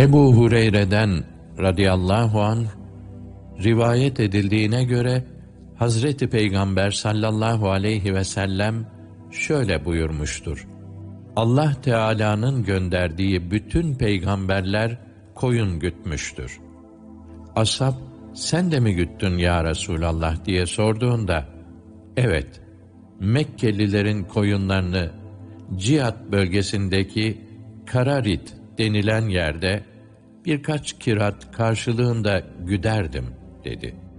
Ebu Hureyre'den radıyallahu anh rivayet edildiğine göre Hazreti Peygamber sallallahu aleyhi ve sellem şöyle buyurmuştur: Allah Teala'nın gönderdiği bütün peygamberler koyun gütmüştür. Ashab, sen de mi güttün ya Resulallah diye sorduğunda, evet, Mekkelilerin koyunlarını Cihat bölgesindeki Kararit denilen yerde birkaç kirat karşılığında güderdim dedi.